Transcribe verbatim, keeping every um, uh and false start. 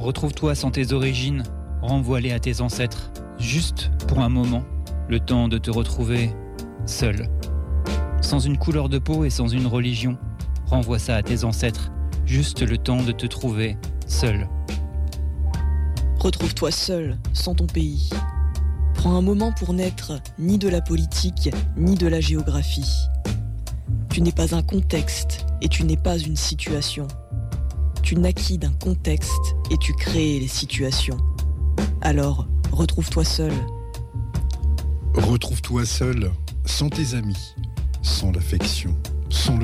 Retrouve-toi sans tes origines, renvoie-les à tes ancêtres, juste pour un moment, le temps de te retrouver seul. Sans une couleur de peau et sans une religion, renvoie ça à tes ancêtres, juste le temps de te trouver seul. Retrouve-toi seul, sans ton pays. Prends un moment pour n'être ni de la politique, ni de la géographie. Tu n'es pas un contexte et tu n'es pas une situation. Tu naquis d'un contexte et tu crées les situations. Alors, retrouve-toi seul. Retrouve-toi seul, sans tes amis, sans l'affection, sans le